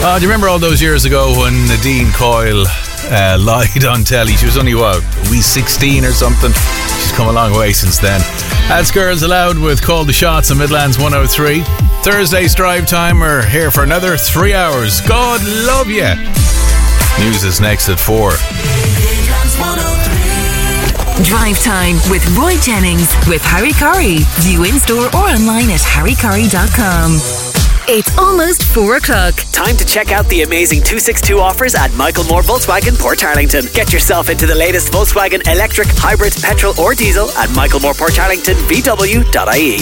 Do you remember all those years ago when Nadine Coyle lied on telly? She was only, a wee 16 or something. She's come a long way since then. That's Girls Aloud with Call the Shots on Midlands 103. Thursday's drive time. We're here for another 3 hours. God love you. News is next at 4. Drive time with Roy Jennings with Harry Curry. View in store or online at harrycurry.com. It's almost 4 o'clock. Time to check out the amazing 262 offers at Michael Moore Volkswagen, Portarlington. Get yourself into the latest Volkswagen electric, hybrid, petrol or diesel at Michael Moore Portarlington VW.ie.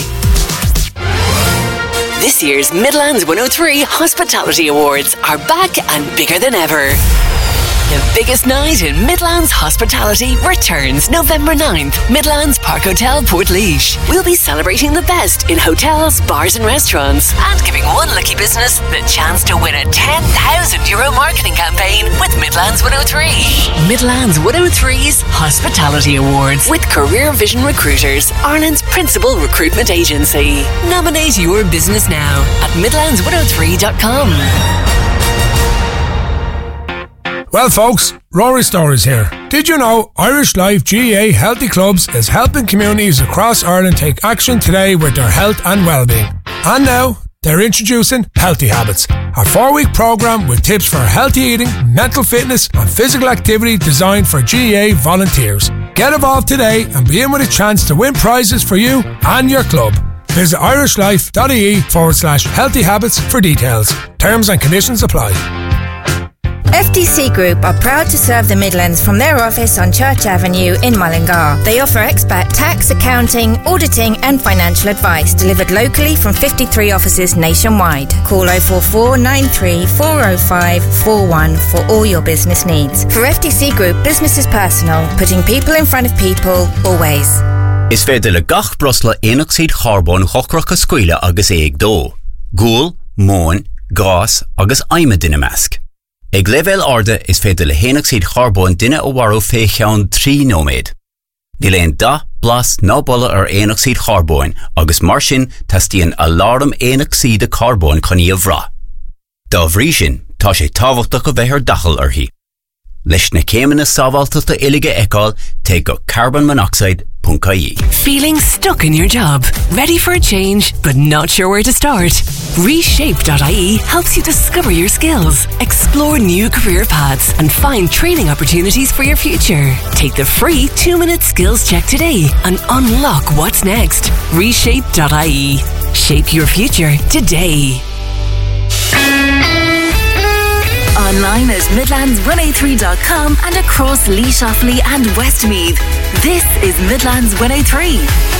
This year's Midlands 103 Hospitality Awards are back and bigger than ever. The biggest night in Midlands hospitality returns November 9th, Midlands Park Hotel, Portlaoise. We'll be celebrating the best in hotels, bars and restaurants and giving one lucky business the chance to win a €10,000 marketing campaign with Midlands 103. Midlands 103's Hospitality Awards with Career Vision Recruiters, Ireland's principal recruitment agency. Nominate your business now at midlands103.com. Well folks, Rory Stories here. Did you know Irish Life GAA Healthy Clubs is helping communities across Ireland take action today with their health and well-being? And now, they're introducing Healthy Habits, a 4-week programme with tips for healthy eating, mental fitness and physical activity designed for GAA volunteers. Get involved today and be in with a chance to win prizes for you and your club. Visit irishlife.ie/healthy habits for details. Terms and conditions apply. FTC Group are proud to serve the Midlands from their office on Church Avenue in Mullingar. They offer expat tax, accounting, auditing and financial advice delivered locally from 53 offices nationwide. Call 044 93 405 41 for all your business needs. For FTC Group, business is personal, putting people in front of people, always. Is féidir le gach brosla éonaigh charbón chocrach a scuile agus éag dó. Gúil, móin, gás agus aime duine measc. Ag level arda is féidir le héanaigh charbón duine ó warú fé cheann 3 nóméid. Ní léon 10 blas ná bolla ar éonaigh charbón agus mar sin tastíonn alarm éonaigh de carbón chuní a bhrá. Dá bhrí sin, tá sé tábhachtach go bheith ar dachal arthaí. Leis na céimeanna sábháilteachta uilige eicáil take go carbonmonoxide.ie. Feeling stuck in your job? Ready for a change but not sure where to start? Reshape.ie helps you discover your skills, explore new career paths and find training opportunities for your future. Take the free 2-minute skills check today and unlock what's next. Reshape.ie. Shape your future today. Online at midlands103.com and across Laois, Offaly and Westmeath. This is Midlands 103.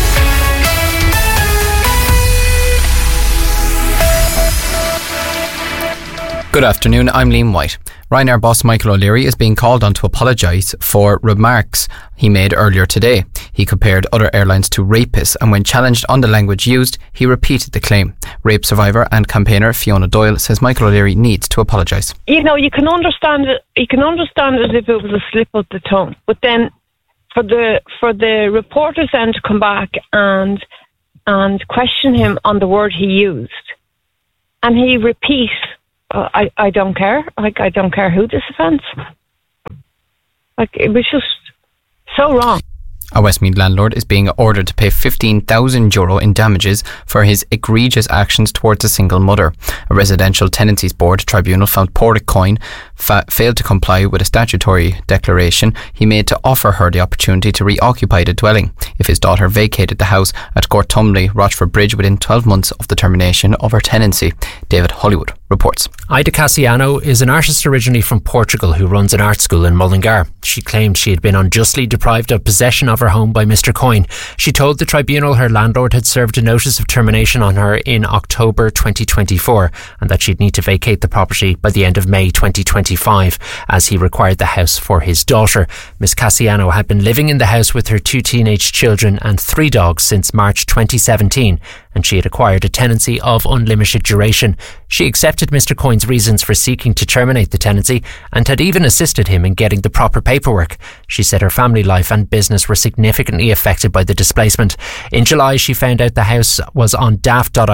Good afternoon, I'm Liam White. Ryanair boss Michael O'Leary is being called on to apologise for remarks he made earlier today. He compared other airlines to rapists, and when challenged on the language used, he repeated the claim. Rape survivor and campaigner Fiona Doyle says Michael O'Leary needs to apologise. You know, you can understand it if it was a slip of the tongue, but then for the reporters then to come back and question him on the word he used, and he repeats, I don't care. Like, I don't care who this offends. Like, it was just so wrong. A Westmeath landlord is being ordered to pay €15,000 in damages for his egregious actions towards a single mother. A residential tenancies board tribunal found Pádraig Coyne failed to comply with a statutory declaration he made to offer her the opportunity to reoccupy the dwelling if his daughter vacated the house at Gortumley, Rochford Bridge within 12 months of the termination of her tenancy. David Hollywood reports. Ida Cassiano is an artist originally from Portugal who runs an art school in Mullingar. She claimed she had been unjustly deprived of possession of her home by Mr. Coyne. She told the tribunal her landlord had served a notice of termination on her in October 2024 and that she'd need to vacate the property by the end of May 2025 as he required the house for his daughter. Ms. Cassiano had been living in the house with her 2 teenage children and 3 dogs since March 2017 and she had acquired a tenancy of unlimited duration. She accepted Mr. Coyne's reasons for seeking to terminate the tenancy and had even assisted him in getting the proper paperwork. She said her family life and business were significantly affected by the displacement. In July, she found out the house was on daft.ie,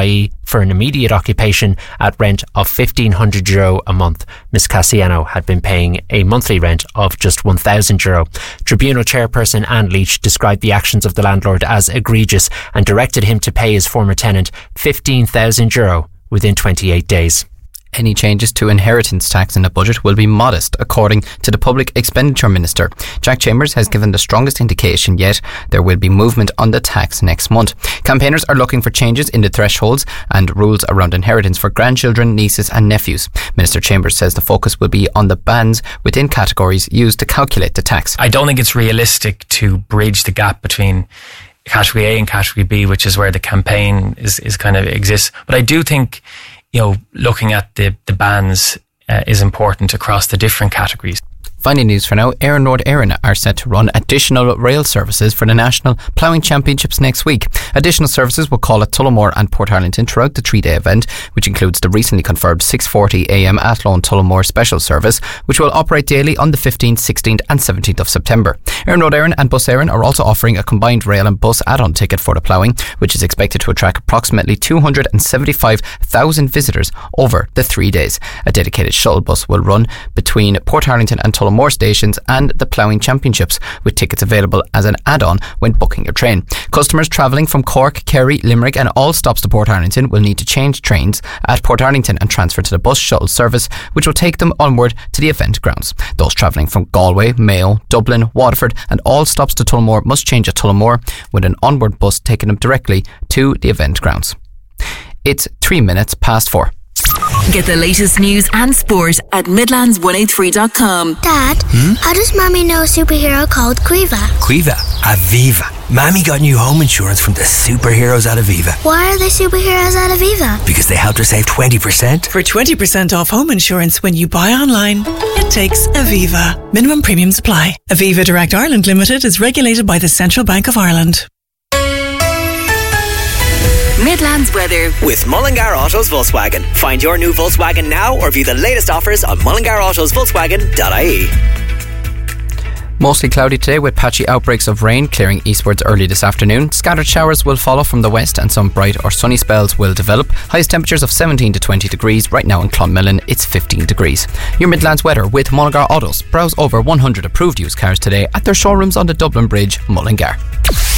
for an immediate occupation at rent of €1,500 a month. Ms Cassiano had been paying a monthly rent of just €1,000. Tribunal chairperson Anne Leach described the actions of the landlord as egregious and directed him to pay his former tenant €15,000 within 28 days. Any changes to inheritance tax in the budget will be modest, according to the Public Expenditure Minister. Jack Chambers has given the strongest indication yet there will be movement on the tax next month. Campaigners are looking for changes in the thresholds and rules around inheritance for grandchildren, nieces and nephews. Minister Chambers says the focus will be on the bands within categories used to calculate the tax. I don't think it's realistic to bridge the gap between Category A and Category B, which is where the campaign is kind of exists. But I do think, looking at the bands is important across the different categories. Finally, news for now. Éireann Lord Éireann are set to run additional rail services for the National Ploughing Championships next week. Additional services will call at Tullamore and Portarlington throughout the 3-day event, which includes the recently confirmed 6:40am Athlone Tullamore special service, which will operate daily on the 15th, 16th and 17th of September. Éireann Lord Éireann and Bus Éireann are also offering a combined rail and bus add-on ticket for the ploughing, which is expected to attract approximately 275,000 visitors over the 3 days. A dedicated shuttle bus will run between Portarlington and Tullamore stations and the Ploughing Championships, with tickets available as an add-on when booking your train. Customers travelling from Cork, Kerry, Limerick and all stops to Portarlington will need to change trains at Portarlington and transfer to the bus shuttle service, which will take them onward to the event grounds. Those travelling from Galway, Mayo, Dublin, Waterford and all stops to Tullamore must change at Tullamore, with an onward bus taking them directly to the event grounds. It's 4:03. Get the latest news and sport at Midlands103.com. Dad, how does Mommy know a superhero called Quiva? Quiva? Aviva. Mommy got new home insurance from the superheroes at Aviva. Why are they superheroes at Aviva? Because they helped her save 20%. For 20% off home insurance when you buy online, it takes Aviva. Minimum premiums apply. Aviva Direct Ireland Limited is regulated by the Central Bank of Ireland. Midlands weather with Mullingar Autos Volkswagen. Find your new Volkswagen now or view the latest offers on mullingarautos.volkswagen.ie. Mostly cloudy today with patchy outbreaks of rain clearing eastwards early this afternoon. Scattered showers will follow from the west and some bright or sunny spells will develop. Highest temperatures of 17 to 20 degrees. Right now in Clonmillan it's 15 degrees. Your Midlands weather with Mullingar Autos. Browse over 100 approved used cars today at their showrooms on the Dublin Bridge, Mullingar.